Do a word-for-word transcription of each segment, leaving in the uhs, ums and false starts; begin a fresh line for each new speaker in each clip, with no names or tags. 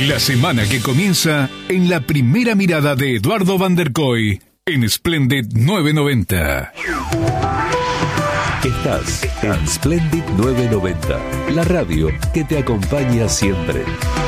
La semana que comienza en la primera mirada de Eduardo Van der Kooi en Splendid nueve noventa.
Estás en Splendid nueve noventa, la radio que te acompaña siempre.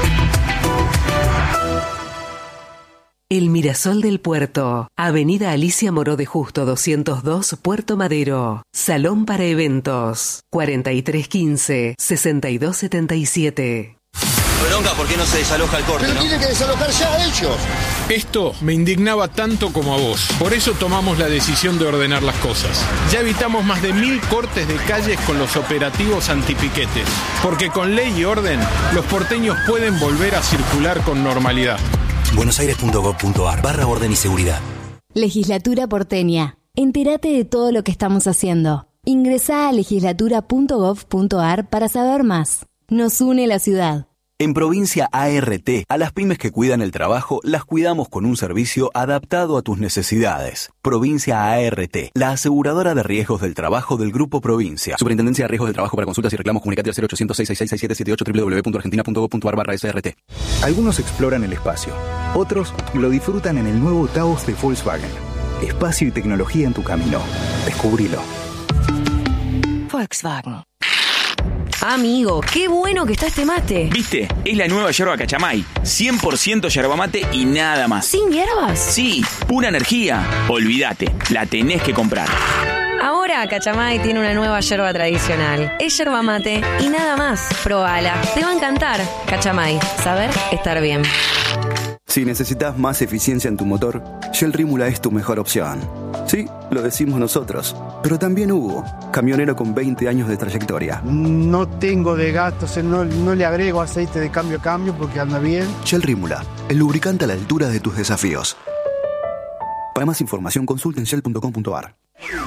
El Mirasol del Puerto, Avenida Alicia Moró de Justo doscientos dos, Puerto Madero. Salón para eventos, cuarenta y tres quince, sesenta y dos setenta y siete.
Bronca, ¿por qué no se desaloja el corte?
Pero
¿no?
tiene que desalojar ya ellos.
Esto me indignaba tanto como a vos. Por eso tomamos la decisión de ordenar las cosas. Ya evitamos más de mil cortes de calles con los operativos antipiquetes. Porque con ley y orden, los porteños pueden volver a circular con normalidad.
buenosaires.gov.ar barra orden y seguridad.
Legislatura porteña. Entérate de todo lo que estamos haciendo. Ingresá a legislatura punto gov punto ar para saber más. Nos une la ciudad.
En Provincia A R T, a las pymes que cuidan el trabajo, las cuidamos con un servicio adaptado a tus necesidades. Provincia A R T, la aseguradora de riesgos del trabajo del Grupo Provincia. Superintendencia de Riesgos del Trabajo. Para consultas y reclamos, comunicate al cero ochocientos, seis seis seis, siete siete ocho, doble u doble u doble u punto argentina punto gov punto ar barra S R T.
Algunos exploran el espacio, otros lo disfrutan en el nuevo Taos de Volkswagen. Espacio y tecnología en tu camino. Descubrilo.
Volkswagen. Amigo, qué bueno que está este mate.
¿Viste? Es la nueva yerba Cachamay. cien por ciento yerba mate y nada más.
¿Sin hierbas?
Sí, pura energía. Olvídate, la tenés que comprar.
Ahora Cachamay tiene una nueva yerba tradicional. Es yerba mate y nada más. Probala, te va a encantar. Cachamay, saber estar bien.
Si necesitas más eficiencia en tu motor, Shell Rímula es tu mejor opción. Sí, lo decimos nosotros, pero también Hugo, camionero con veinte años de trayectoria.
No tengo de gastos, no, no le agrego aceite de cambio a cambio porque anda bien.
Shell Rímula, el lubricante a la altura de tus desafíos. Para más información, consulta en shell punto com punto ar.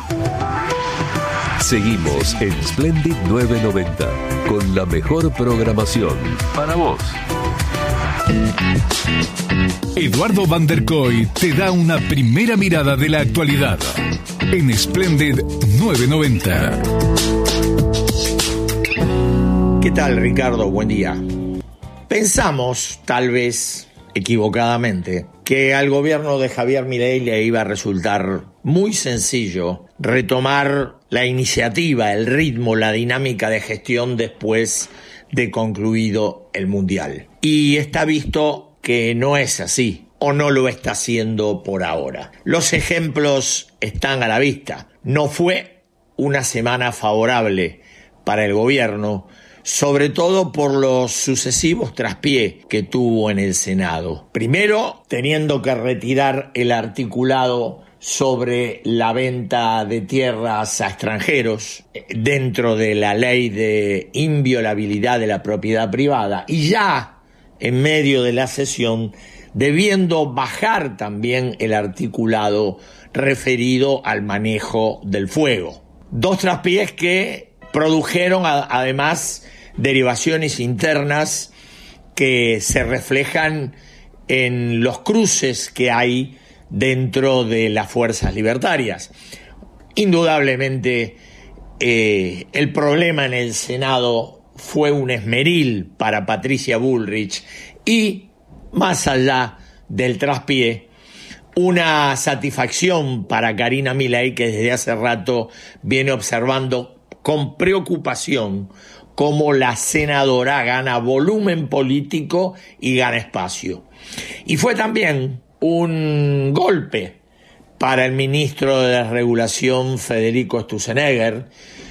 Seguimos en Splendid nueve noventa, con la mejor programación para vos.
Eduardo Van der Kooi te da una primera mirada de la actualidad en Splendid nueve noventa.
¿Qué tal, Ricardo? Buen día. Pensamos, tal vez equivocadamente, que al gobierno de Javier Milei le iba a resultar muy sencillo retomar la iniciativa, el ritmo, la dinámica de gestión después de concluido el Mundial. Y está visto que no es así, o no lo está haciendo por ahora. Los ejemplos están a la vista. No fue una semana favorable para el gobierno, sobre todo por los sucesivos traspiés que tuvo en el Senado. Primero, teniendo que retirar el articulado sobre la venta de tierras a extranjeros dentro de la ley de inviolabilidad de la propiedad privada, y ya en medio de la sesión debiendo bajar también el articulado referido al manejo del fuego. Dos traspiés que produjeron a, además derivaciones internas que se reflejan en los cruces que hay dentro de las fuerzas libertarias. Indudablemente, eh, el problema en el Senado fue un esmeril para Patricia Bullrich y, más allá del traspié, una satisfacción para Karina Milei, que desde hace rato viene observando con preocupación cómo la senadora gana volumen político y gana espacio. Y fue también un golpe para el ministro de Desregulación, Federico Sturzenegger,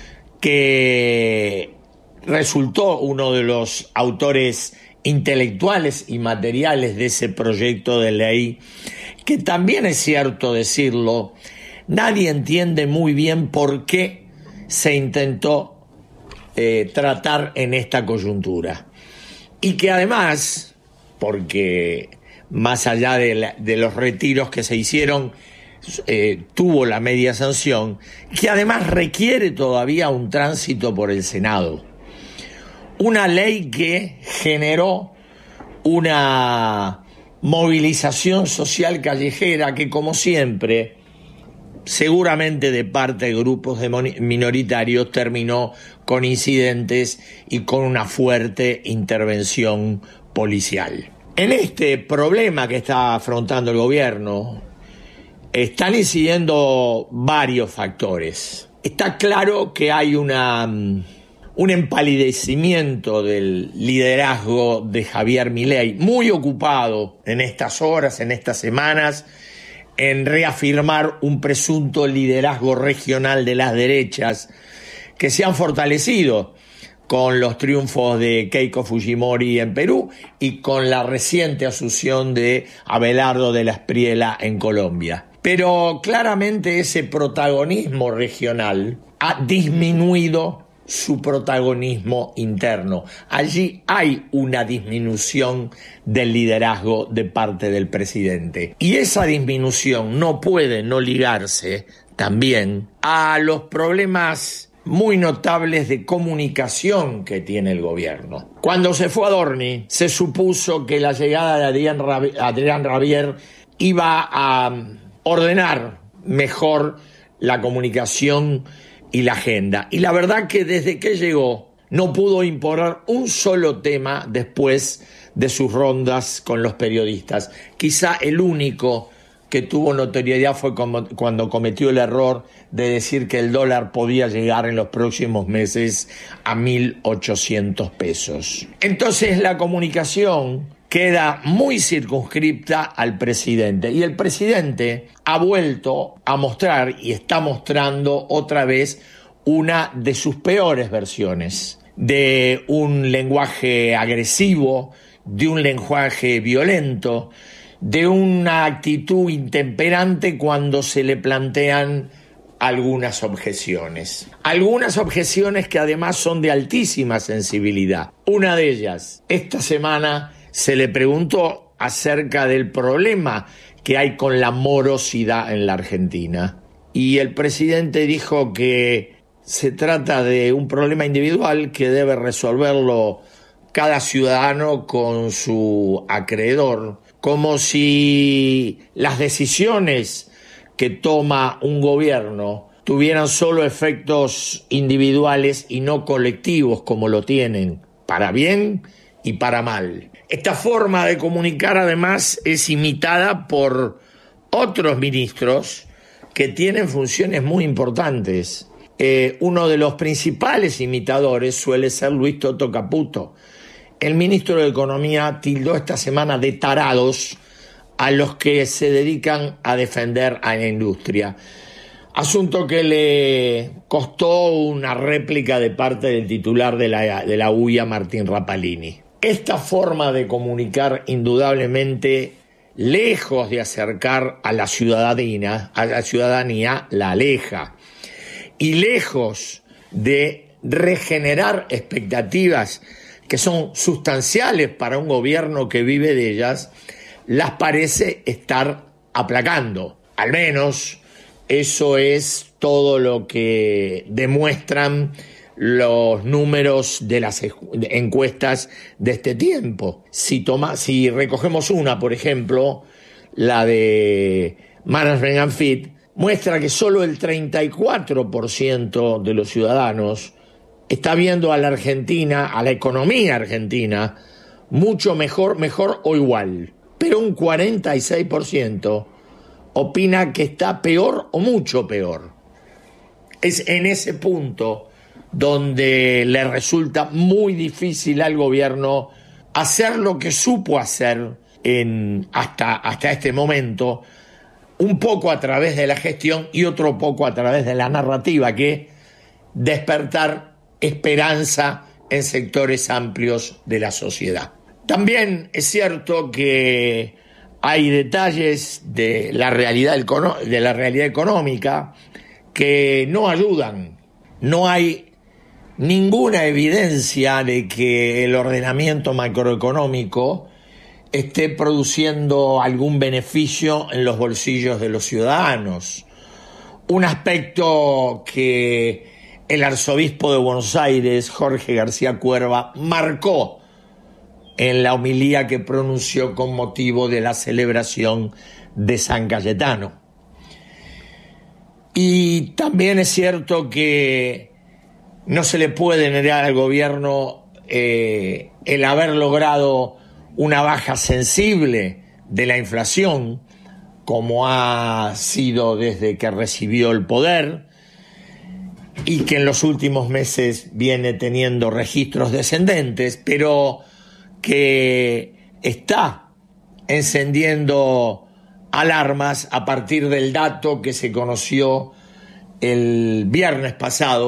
que resultó uno de los autores intelectuales y materiales de ese proyecto de ley, que también es cierto decirlo, nadie entiende muy bien por qué se intentó eh, tratar en esta coyuntura. Y que además, porque más allá de, la, de los retiros que se hicieron, eh, tuvo la media sanción, que además requiere todavía un tránsito por el Senado. Una ley que generó una movilización social callejera que, como siempre, seguramente de parte de grupos de minoritarios, terminó con incidentes y con una fuerte intervención policial. En este problema que está afrontando el gobierno están incidiendo varios factores. Está claro que hay una, un empalidecimiento del liderazgo de Javier Milei, muy ocupado en estas horas, en estas semanas, en reafirmar un presunto liderazgo regional de las derechas que se han fortalecido con los triunfos de Keiko Fujimori en Perú y con la reciente asunción de Abelardo de la Espriella en Colombia. Pero claramente ese protagonismo regional ha disminuido su protagonismo interno. Allí hay una disminución del liderazgo de parte del presidente. Y esa disminución no puede no ligarse también a los problemas muy notables de comunicación que tiene el gobierno. Cuando se fue Adorni, se supuso que la llegada de Adrián, Rabi- Adrián Rabier iba a ordenar mejor la comunicación y la agenda. Y la verdad que desde que llegó no pudo imponer un solo tema después de sus rondas con los periodistas. Quizá el único que tuvo notoriedad fue como, cuando cometió el error de decir que el dólar podía llegar en los próximos meses a mil ochocientos pesos. Entonces la comunicación queda muy circunscripta al presidente y el presidente ha vuelto a mostrar y está mostrando otra vez una de sus peores versiones, de un lenguaje agresivo, de un lenguaje violento, de una actitud intemperante cuando se le plantean algunas objeciones. Algunas objeciones que además son de altísima sensibilidad. Una de ellas, esta semana se le preguntó acerca del problema que hay con la morosidad en la Argentina. Y el presidente dijo que se trata de un problema individual que debe resolverlo cada ciudadano con su acreedor, como si las decisiones que toma un gobierno tuvieran solo efectos individuales y no colectivos como lo tienen, para bien y para mal. Esta forma de comunicar además es imitada por otros ministros que tienen funciones muy importantes. Eh, uno de los principales imitadores suele ser Luis Toto Caputo. El ministro de Economía tildó esta semana de tarados a los que se dedican a defender a la industria. Asunto que le costó una réplica de parte del titular de la, de la U I A, Martín Rapalini. Esta forma de comunicar, indudablemente, lejos de acercar a la ciudadanía, a la ciudadanía, la aleja. Y lejos de regenerar expectativas que son sustanciales para un gobierno que vive de ellas, las parece estar aplacando. Al menos eso es todo lo que demuestran los números de las encuestas de este tiempo. Si, toma, si recogemos una, por ejemplo, la de Management and Fit, muestra que solo el treinta y cuatro por ciento de los ciudadanos está viendo a la Argentina, a la economía argentina, mucho mejor, mejor o igual. Pero un cuarenta y seis por ciento opina que está peor o mucho peor. Es en ese punto donde le resulta muy difícil al gobierno hacer lo que supo hacer en, hasta, hasta este momento, un poco a través de la gestión y otro poco a través de la narrativa, que es despertar esperanza en sectores amplios de la sociedad. También es cierto que hay detalles de la realidad, de la realidad económica que no ayudan. No hay ninguna evidencia de que el ordenamiento macroeconómico esté produciendo algún beneficio en los bolsillos de los ciudadanos. Un aspecto que el arzobispo de Buenos Aires, Jorge García Cuerva, marcó en la homilía que pronunció con motivo de la celebración de San Cayetano. Y también es cierto que no se le puede negar al gobierno eh, el haber logrado una baja sensible de la inflación, como ha sido desde que recibió el poder, y que en los últimos meses viene teniendo registros descendentes, pero que está encendiendo alarmas a partir del dato que se conoció el viernes pasado